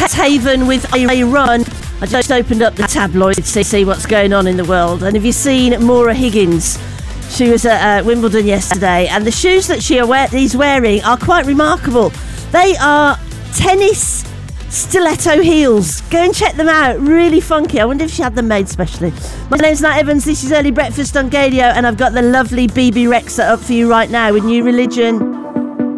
haven with Iran. I just opened up the tabloids to see what's going on in the world. And have you seen Maura Higgins? She was at Wimbledon yesterday, and the shoes that she's wearing are quite remarkable. They are tennis stiletto heels. Go and check them out. Really funky. I wonder if she had them made specially. My name's Nat Evans. This is Early Breakfast on Gadio, and I've got the lovely BB Rexa up for you right now with New Religion.